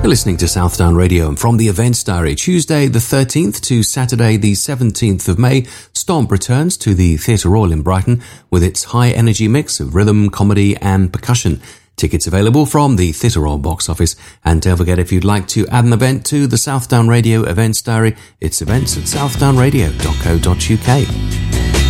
You're listening to Southdown Radio, and from the Events Diary, Tuesday the 13th to Saturday the 17th of May, Stomp returns to the Theatre Royal in Brighton with its high-energy mix of rhythm, comedy and percussion. Tickets available from the Theatre Royal box office. And don't forget, if you'd like to add an event to the Southdown Radio Events Diary, it's events@southdownradio.co.uk.